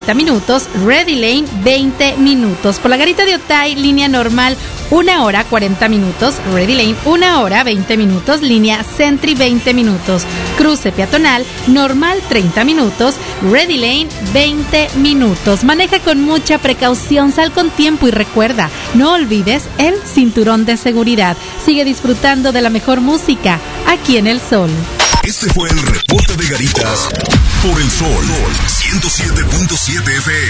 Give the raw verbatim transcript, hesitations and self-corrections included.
minutos, Ready Lane veinte minutos. Por la Garita de Otay, línea normal una hora cuarenta minutos, Ready Lane una hora veinte minutos, línea Sentry veinte minutos, cruce peatonal normal treinta minutos, Ready Lane veinte minutos. Maneja con mucha precaución, sal con tiempo y recuerda, no olvides el cinturón de seguridad. Sigue disfrutando de la mejor música aquí en El Sol. Este fue el reporte de Garitas por El Sol ciento siete punto siete F M.